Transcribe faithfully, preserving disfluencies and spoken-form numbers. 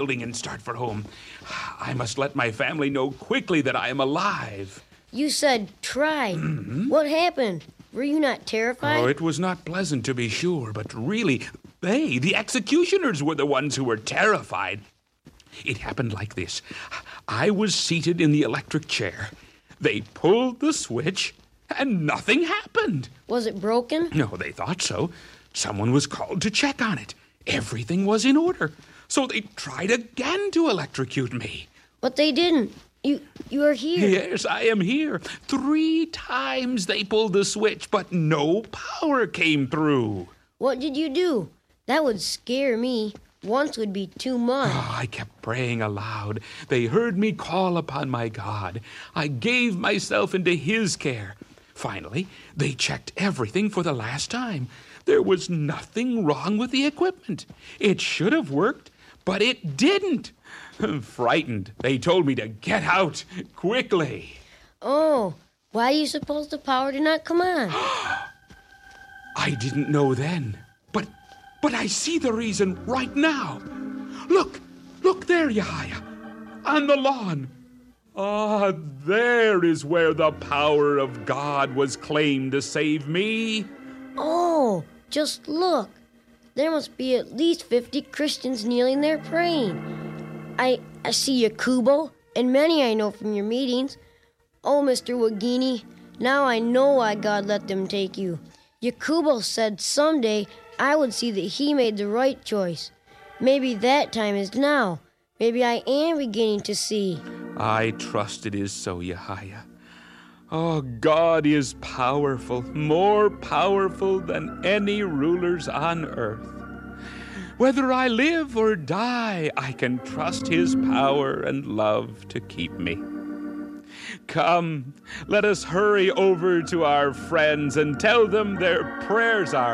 building and start for home. I must let my family know quickly that I am alive. You said try. Mm-hmm. What happened? Were you not terrified? Oh, it was not pleasant to be sure, but really, they, the executioners, were the ones who were terrified. It happened like this. I was seated in the electric chair. They pulled the switch, and nothing happened. Was it broken? No, they thought so. Someone was called to check on it. Everything was in order. So they tried again to electrocute me. But they didn't. You you are here. Yes, I am here. Three times they pulled the switch, but no power came through. What did you do? That would scare me. Once would be too much. Oh, I kept praying aloud. They heard me call upon my God. I gave myself into His care. Finally, they checked everything for the last time. There was nothing wrong with the equipment. It should have worked, but it didn't. Frightened, they told me to get out quickly. Oh, why do you suppose the power did not come on? I didn't know then, but but I see the reason right now. Look, look there, Yahaya, on the lawn. Ah, there is where the power of God was claimed to save me. Oh, just look. There must be at least fifty Christians kneeling there praying. I I see Yakubo, and many I know from your meetings. Oh, Mister Wagini, now I know why God let them take you. Yakubo said someday I would see that he made the right choice. Maybe that time is now. Maybe I am beginning to see. I trust it is so, Yahaya. Oh, God is powerful, more powerful than any rulers on earth. Whether I live or die, I can trust His power and love to keep me. Come, let us hurry over to our friends and tell them their prayers are